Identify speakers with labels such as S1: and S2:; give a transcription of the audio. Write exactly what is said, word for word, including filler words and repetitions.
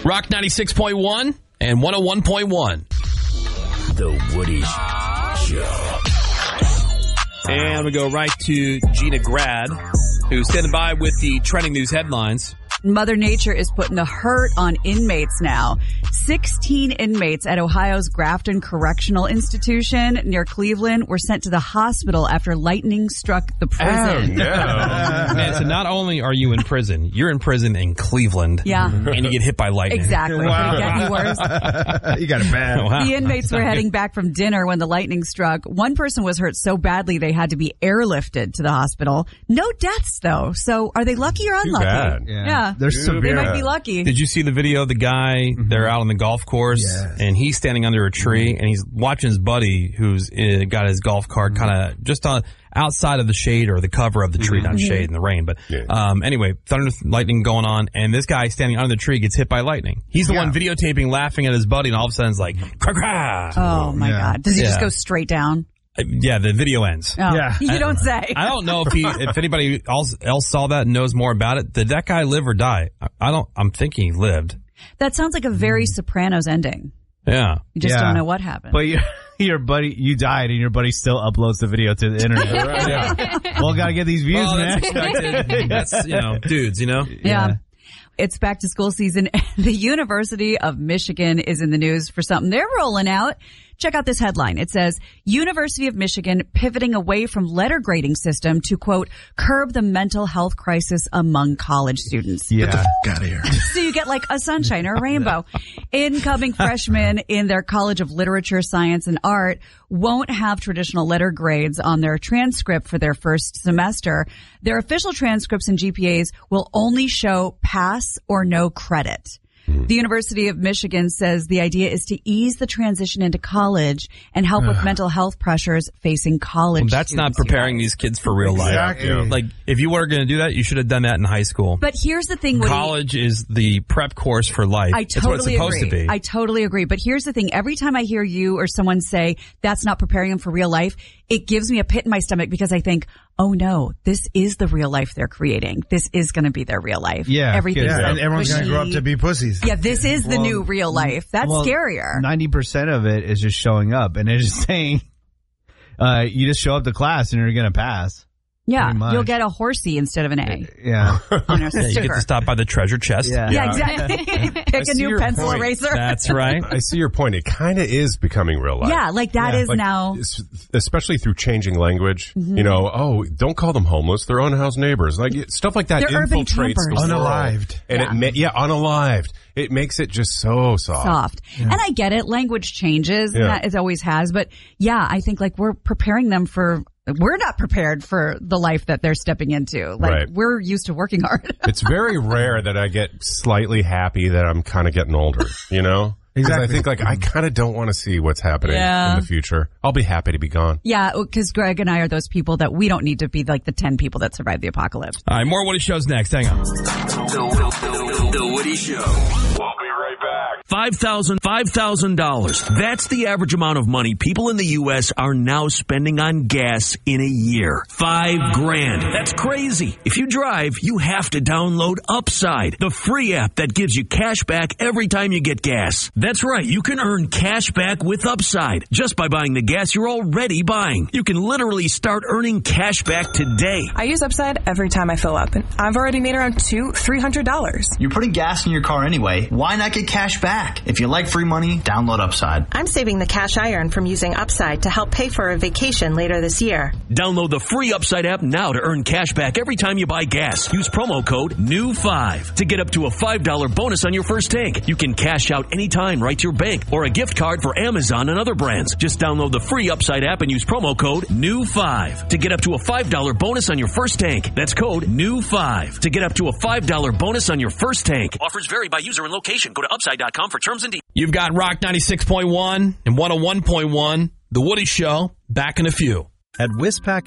S1: Rock ninety-six point one and one oh one point one.
S2: The Woody Show.
S1: And we go right to Gina Grad, who's standing by with the trending news headlines.
S3: Mother Nature is putting the hurt on inmates now. sixteen inmates at Ohio's Grafton Correctional Institution near Cleveland were sent to the hospital after lightning struck the prison.
S1: Oh, no. Man, so not only are you in prison, you're in prison in Cleveland.
S3: Yeah.
S1: And you get hit by lightning.
S3: Exactly.
S4: Wow.
S3: Could it get any worse?
S4: You got it bad.
S1: Wow.
S3: The inmates were heading back from dinner when the lightning struck. One person was hurt so badly they had to be airlifted to the hospital. No deaths, though. So are they lucky or unlucky?
S5: bad.
S3: Yeah.
S4: Yeah. They're
S3: They
S4: severe.
S3: might be lucky.
S1: Did you see the video of the guy?
S4: Mm-hmm.
S1: They're out on the golf course,
S4: Yes.
S1: and he's standing under a tree, and he's watching his buddy who's uh, got his golf cart
S4: Mm-hmm.
S1: kind of just on outside of the shade or the cover of the tree, not shade in the rain. But
S5: Yeah.
S1: um, anyway, thunder, lightning going on, and this guy standing under the tree gets hit by lightning. He's the
S4: Yeah.
S1: one videotaping, laughing at his buddy, and all of a sudden it's like, crack, crack.
S3: Oh, my
S4: Yeah.
S3: God. Does he just
S1: Yeah.
S3: go straight down?
S1: Uh, yeah, the video ends.
S3: Oh,
S4: Yeah.
S3: you don't say.
S1: I don't know if he, if anybody else, else saw that and knows more about it. Did that guy live or die? I, I don't. I'm thinking he lived.
S3: That sounds like a very Sopranos ending.
S1: Yeah.
S3: You just
S4: Yeah.
S3: don't know what happened.
S4: But your, your buddy, you died, and your buddy still uploads the video to the internet.
S1: Yeah.
S4: Well, gotta get these views,
S1: Well,
S4: man.
S1: that's expected. That's, you know, dudes, you know?
S3: yeah.
S4: Yeah.
S3: It's back to school season. The University of Michigan is in the news for something they're rolling out. Check out this headline. It says, University of Michigan pivoting away from letter grading system to, quote, curb the mental health crisis among college students.
S4: Yeah.
S5: Got here.
S3: So you get like a sunshine or a rainbow. Incoming freshmen in their College of Literature, Science, and Art won't have traditional letter grades on their transcript for their first semester. Their official transcripts and G P As will only show pass or no credit. The University of Michigan says the idea is to ease the transition into college and help with mental health pressures facing college
S1: Well, that's not
S3: students, you
S1: preparing
S3: guys.
S1: these kids for real life.
S4: Exactly.
S1: Like, if you were going to do that, you should have done that in high school.
S3: But here's the thing. Woody,
S1: College is the prep course for life.
S3: I
S1: It's what it's
S3: totally
S1: supposed
S3: agree.
S1: to be.
S3: I totally agree. But here's the thing. Every time I hear you or someone say that's not preparing them for real life, it gives me a pit in my stomach because I think, oh no, this is the real life they're creating. This is going to be their real life.
S4: Yeah.
S3: Everything's
S4: Yeah,
S3: so
S4: and everyone's
S3: pushy.
S4: gonna grow up to be pussies.
S3: Yeah, this is the
S4: Well,
S3: new real life. That's
S4: well,
S3: scarier.
S4: ninety percent of it is just showing up, and it's just saying, uh, you just show up to class and you're gonna pass.
S3: yeah,
S4: pretty much.
S3: you'll get a horsey instead of an A
S4: Yeah.
S3: on your
S1: yeah, you get
S3: sticker.
S1: to stop by the treasure chest.
S4: Yeah.
S3: Yeah, exactly. Pick a
S5: see
S3: new
S5: your
S3: pencil
S5: point.
S3: eraser.
S1: That's right.
S5: I see your point. It kind of is becoming real life.
S3: Yeah, like that
S4: Yeah.
S3: is
S5: Like,
S3: now.
S5: es- especially through changing language.
S3: Mm-hmm.
S5: You know, oh, don't call them homeless. They're unhoused neighbors. Like stuff like that
S3: They're urban
S5: infiltrates the
S3: campers.
S5: world.
S4: Unalived.
S5: And
S3: Yeah.
S5: it ma- yeah, unalived. It makes it just so soft.
S3: Soft. And I get it. Language changes. And
S5: Yeah.
S3: that it always has. But yeah, I think like we're preparing them for, we're not prepared for the life that they're stepping into. Like
S5: Right.
S3: we're used to working hard.
S5: It's very rare that I get slightly happy that I'm kind of getting older, you know? 'Cause
S4: Exactly.
S5: I think like I kind of don't want to see what's happening
S3: Yeah.
S5: in the future. I'll be happy to be gone.
S3: Yeah, because Greg and I are those people that we don't need to be like the ten people that survived the apocalypse.
S1: All right, more Woody Shows next. Hang on.
S2: The, the, the Woody Show.
S6: We'll be right back.
S2: five thousand dollars. five thousand dollars. That's the average amount of money people in the U S are now spending on gas in a year. Five grand. That's crazy. If you drive, you have to download Upside, the free app that gives you cash back every time you get gas. That's right. You can earn cash back with Upside just by buying the gas you're already buying. You can literally start earning cash back today.
S7: I use Upside every time I fill up, and I've already made around two, three hundred dollars.
S8: You're putting gas in your car anyway. Why not get cash back? If you like free money, download Upside.
S9: I'm saving the cash I earn from using Upside to help pay for a vacation later this year.
S2: Download the free Upside app now to earn cash back every time you buy gas. Use promo code N E W five to get up to a five dollars bonus on your first tank. You can cash out anytime right to your bank or a gift card for Amazon and other brands. Just download the free Upside app and use promo code N E W five to get up to a five dollars bonus on your first tank. That's code N E W five to get up to a five dollars bonus on your first tank. Offers vary by user and location. Go to upside dot com for terms and details.
S1: You've got Rock ninety-six point one and one oh one point one. The Woody Show, back in a few.
S10: At Wispac